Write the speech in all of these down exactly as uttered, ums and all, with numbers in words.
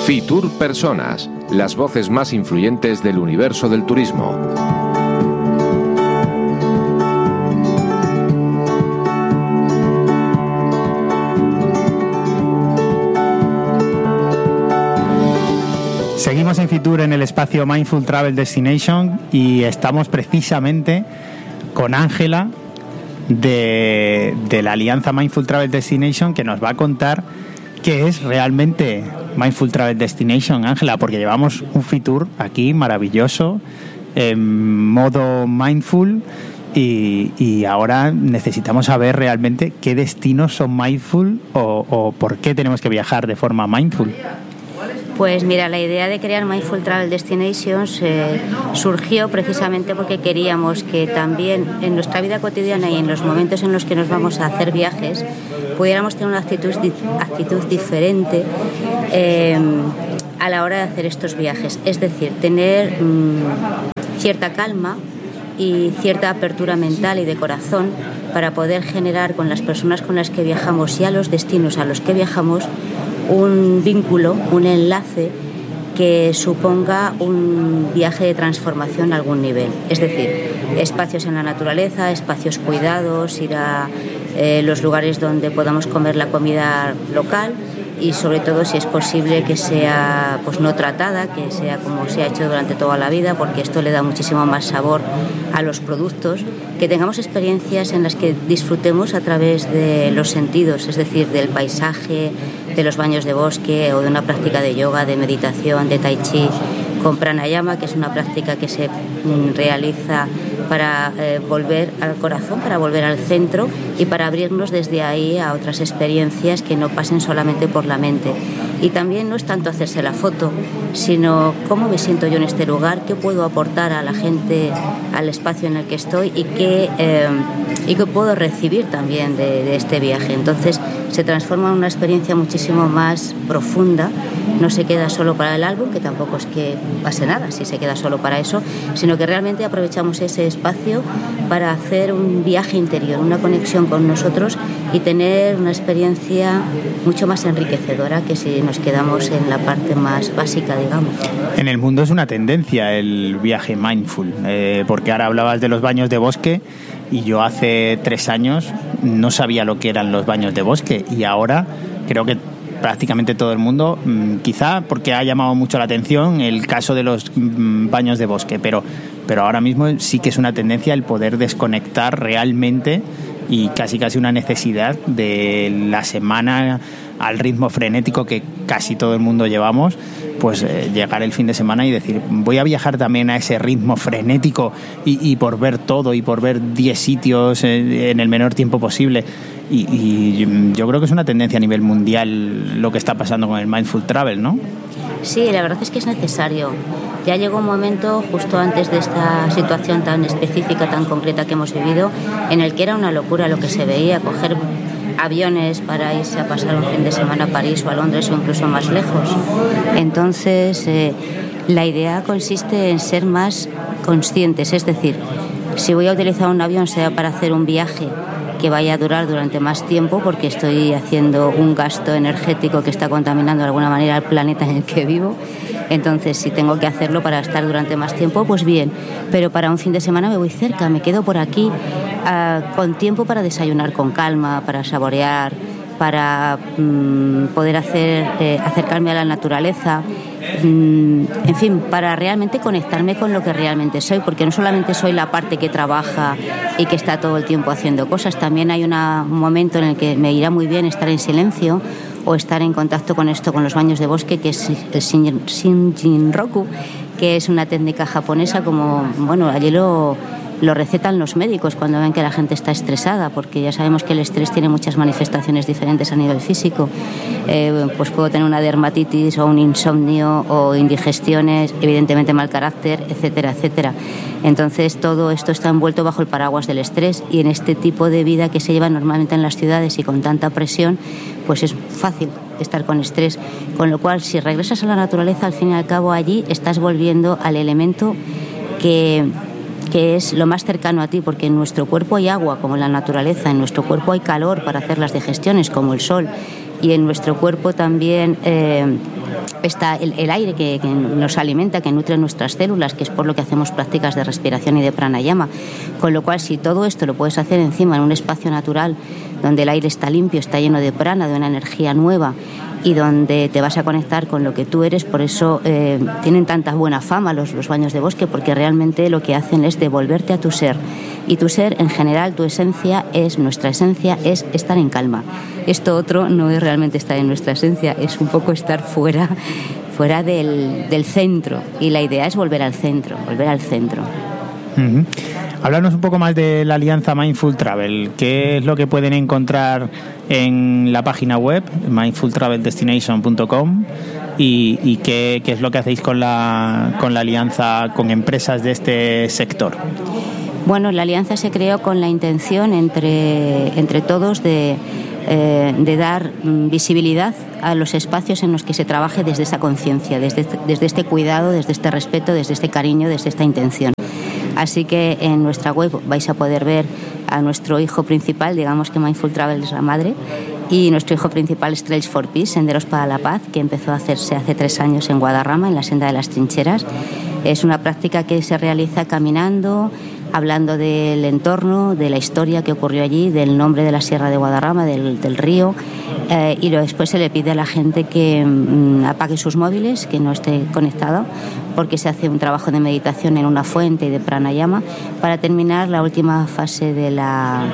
Fitur Personas, las voces más influyentes del universo del turismo. Seguimos en Fitur en el espacio Mindful Travel Destination y estamos precisamente con Ángela de, de la alianza Mindful Travel Destination, que nos va a contar qué es realmente Mindful Travel Destination. Ángela, porque llevamos un Fitur aquí maravilloso en modo mindful y, y ahora necesitamos saber realmente qué destinos son mindful o, o por qué tenemos que viajar de forma mindful. Pues mira, la idea de crear Mindful Travel Destinations eh, surgió precisamente porque queríamos que también en nuestra vida cotidiana y en los momentos en los que nos vamos a hacer viajes pudiéramos tener una actitud, actitud diferente eh, a la hora de hacer estos viajes. Es decir, tener mmm, cierta calma y cierta apertura mental y de corazón para poder generar con las personas con las que viajamos y a los destinos a los que viajamos un vínculo, un enlace que suponga un viaje de transformación a algún nivel. Es decir, espacios en la naturaleza, espacios cuidados, ir a eh, los lugares donde podamos comer la comida local y sobre todo, si es posible, que sea pues no tratada, que sea como se ha hecho durante toda la vida, porque esto le da muchísimo más sabor a los productos, que tengamos experiencias en las que disfrutemos a través de los sentidos, es decir, del paisaje, de los baños de bosque o de una práctica de yoga, de meditación, de tai chi, con pranayama, que es una práctica que se realiza para eh, volver al corazón, para volver al centro y para abrirnos desde ahí a otras experiencias que no pasen solamente por la mente. Y también no es tanto hacerse la foto, sino cómo me siento yo en este lugar, qué puedo aportar a la gente, al espacio en el que estoy y qué, eh, y qué puedo recibir también de, de este viaje. Entonces se transforma en una experiencia muchísimo más profunda. No se queda solo para el álbum, que tampoco es que pase nada si se queda solo para eso, sino que realmente aprovechamos ese espacio para hacer un viaje interior, una conexión con nosotros y tener una experiencia mucho más enriquecedora que si nos quedamos en la parte más básica, digamos. En el mundo es una tendencia el viaje mindful, eh, porque ahora hablabas de los baños de bosque y yo hace tres años no sabía lo que eran los baños de bosque y ahora creo que prácticamente todo el mundo, quizá porque ha llamado mucho la atención el caso de los baños de bosque, pero, pero ahora mismo sí que es una tendencia el poder desconectar realmente y casi casi una necesidad de la semana al ritmo frenético que casi todo el mundo llevamos, pues eh, llegar el fin de semana y decir, voy a viajar también a ese ritmo frenético y, y por ver todo y por ver diez sitios en, en el menor tiempo posible. Y, y yo creo que es una tendencia a nivel mundial lo que está pasando con el Mindful Travel, ¿no? Sí, la verdad es que es necesario. Ya llegó un momento, justo antes de esta situación tan específica, tan concreta que hemos vivido, en el que era una locura lo que se veía, coger aviones para irse a pasar un fin de semana a París o a Londres o incluso más lejos. Entonces, eh, la idea consiste en ser más conscientes, es decir, si voy a utilizar un avión sea para hacer un viaje que vaya a durar durante más tiempo porque estoy haciendo un gasto energético que está contaminando de alguna manera el planeta en el que vivo. Entonces, si tengo que hacerlo para estar durante más tiempo, pues bien. Pero para un fin de semana me voy cerca, me quedo por aquí uh, con tiempo para desayunar con calma, para saborear, para um, poder hacer, eh, acercarme a la naturaleza. En fin, para realmente conectarme con lo que realmente soy, porque no solamente soy la parte que trabaja y que está todo el tiempo haciendo cosas, también hay una, un momento en el que me irá muy bien estar en silencio o estar en contacto con esto, con los baños de bosque, que es el Shinrin-yoku, que es una técnica japonesa, como, bueno, allí lo... lo recetan los médicos cuando ven que la gente está estresada, porque ya sabemos que el estrés tiene muchas manifestaciones diferentes a nivel físico. Eh, pues puedo tener una dermatitis o un insomnio o indigestiones, evidentemente mal carácter, etcétera, etcétera. Entonces todo esto está envuelto bajo el paraguas del estrés y en este tipo de vida que se lleva normalmente en las ciudades y con tanta presión, pues es fácil estar con estrés. Con lo cual, si regresas a la naturaleza, al fin y al cabo allí estás volviendo al elemento que... que es lo más cercano a ti, porque en nuestro cuerpo hay agua, como en la naturaleza, en nuestro cuerpo hay calor para hacer las digestiones, como el sol, y en nuestro cuerpo también eh, está el, el aire que, que nos alimenta, que nutre nuestras células, que es por lo que hacemos prácticas de respiración y de pranayama. Con lo cual, si todo esto lo puedes hacer encima en un espacio natural donde el aire está limpio, está lleno de prana, de una energía nueva, y donde te vas a conectar con lo que tú eres, por eso eh, tienen tanta buena fama los, los baños de bosque, porque realmente lo que hacen es devolverte a tu ser. Y tu ser, en general, tu esencia es, nuestra esencia es estar en calma. Esto otro no es realmente estar en nuestra esencia, es un poco estar fuera, fuera del, del centro. Y la idea es volver al centro, volver al centro. Uh-huh. Háblanos un poco más de la alianza Mindful Travel. ¿Qué es lo que pueden encontrar en la página web mindful travel destination punto com y, y qué, qué es lo que hacéis con la, con la alianza con empresas de este sector? Bueno, la alianza se creó con la intención entre, entre todos de, eh, de dar visibilidad a los espacios en los que se trabaje desde esa conciencia, desde, desde este cuidado, desde este respeto, desde este cariño, desde esta intención. Así que en nuestra web vais a poder ver a nuestro hijo principal, digamos que Mindful Travel es la madre, y nuestro hijo principal es Trails for Peace, Senderos para la Paz, que empezó a hacerse hace tres años en Guadarrama, en la senda de las trincheras. Es una práctica que se realiza caminando, hablando del entorno, de la historia que ocurrió allí, del nombre de la Sierra de Guadarrama, del, del río, eh, y después se le pide a la gente que mm, apague sus móviles, que no esté conectado, porque se hace un trabajo de meditación en una fuente y de pranayama para terminar la última fase de la,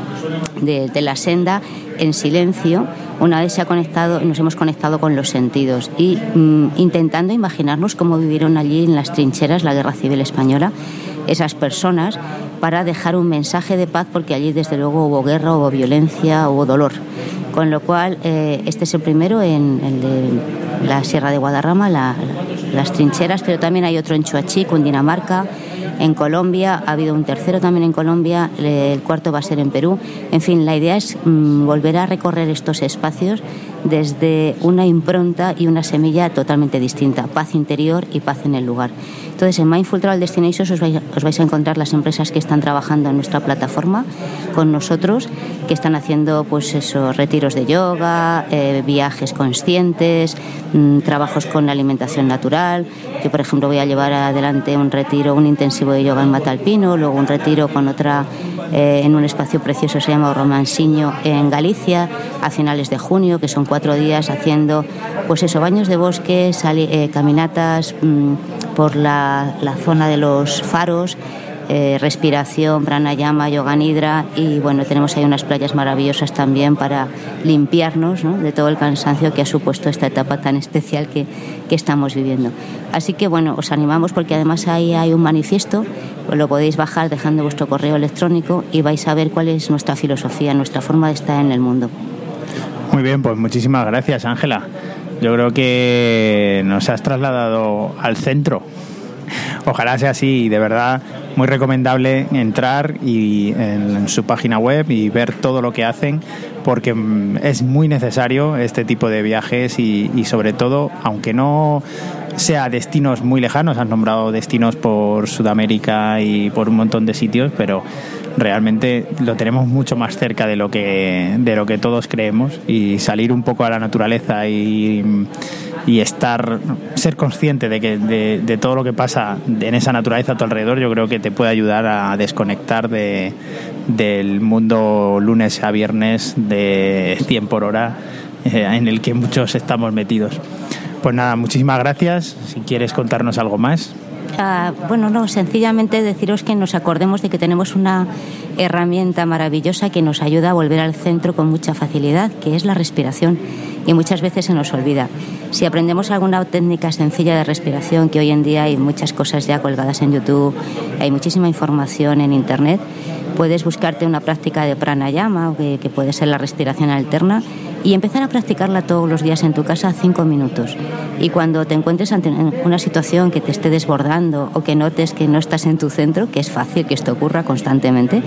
de, de la senda en silencio. Una vez se ha conectado, nos hemos conectado con los sentidos y mm, intentando imaginarnos cómo vivieron allí en las trincheras la Guerra Civil Española esas personas, para dejar un mensaje de paz, porque allí desde luego hubo guerra, hubo violencia, hubo dolor. Con lo cual, eh, este es el primero en el de la Sierra de Guadarrama, la, la, las trincheras, pero también hay otro en Chuachi, Cundinamarca, en Colombia, ha habido un tercero también en Colombia, el cuarto va a ser en Perú. En fin, la idea es mmm, volver a recorrer estos espacios desde una impronta y una semilla totalmente distinta, paz interior y paz en el lugar. Entonces, en Mindful Travel Destinations os vais, os vais a encontrar las empresas que están trabajando en nuestra plataforma con nosotros, que están haciendo pues esos retiros de yoga, eh, viajes conscientes, mmm, trabajos con alimentación natural. Yo, por ejemplo, voy a llevar adelante un retiro, un intensivo de yoga en Matalpino, luego un retiro con otra eh, en un espacio precioso, se llama Romansiño, en Galicia, a finales de junio, que son cuatro días haciendo pues eso, baños de bosque, sali, eh, caminatas mmm, por la, la zona de los faros, eh, respiración, pranayama, yoga nidra, y bueno, tenemos ahí unas playas maravillosas también para limpiarnos, ¿no?, de todo el cansancio que ha supuesto esta etapa tan especial que, que estamos viviendo. Así que bueno, os animamos, porque además ahí hay un manifiesto, os lo podéis bajar dejando vuestro correo electrónico y vais a ver cuál es nuestra filosofía, nuestra forma de estar en el mundo. Muy bien, pues muchísimas gracias, Ángela. Yo creo que nos has trasladado al centro. Ojalá sea así, y de verdad muy recomendable entrar y en, en su página web y ver todo lo que hacen, porque es muy necesario este tipo de viajes y, y sobre todo, aunque no sea destinos muy lejanos, has nombrado destinos por Sudamérica y por un montón de sitios, pero realmente lo tenemos mucho más cerca de lo que de lo que todos creemos, y salir un poco a la naturaleza y, y estar ser consciente de que de, de todo lo que pasa en esa naturaleza a tu alrededor, yo creo que te puede ayudar a desconectar de del mundo lunes a viernes de cien por hora eh, en el que muchos estamos metidos. Pues nada, muchísimas gracias. Si quieres contarnos algo más. Uh, bueno, no, sencillamente deciros que nos acordemos de que tenemos una herramienta maravillosa que nos ayuda a volver al centro con mucha facilidad, que es la respiración, y muchas veces se nos olvida. Si aprendemos alguna técnica sencilla de respiración, que hoy en día hay muchas cosas ya colgadas en YouTube, hay muchísima información en Internet, puedes buscarte una práctica de pranayama, que, que puede ser la respiración alterna, y empezar a practicarla todos los días en tu casa cinco minutos. Y cuando te encuentres ante una situación que te esté desbordando o que notes que no estás en tu centro, que es fácil que esto ocurra constantemente,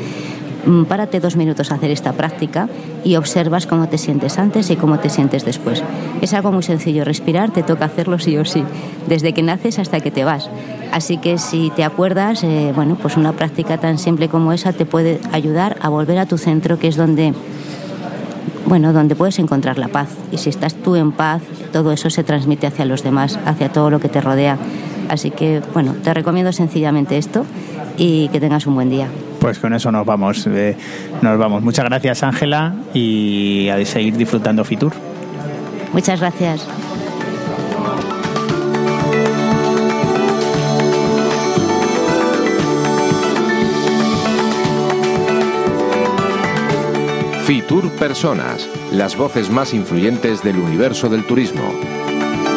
párate dos minutos a hacer esta práctica y observas cómo te sientes antes y cómo te sientes después. Es algo muy sencillo, respirar te toca hacerlo sí o sí, desde que naces hasta que te vas. Así que si te acuerdas, eh, bueno, pues una práctica tan simple como esa te puede ayudar a volver a tu centro, que es donde bueno, donde puedes encontrar la paz. Y si estás tú en paz, todo eso se transmite hacia los demás, hacia todo lo que te rodea. Así que, bueno, te recomiendo sencillamente esto y que tengas un buen día. Pues con eso nos vamos. Eh, nos vamos. Muchas gracias, Ángela, y a seguir disfrutando Fitur. Muchas gracias. Fitur Personas, las voces más influyentes del universo del turismo.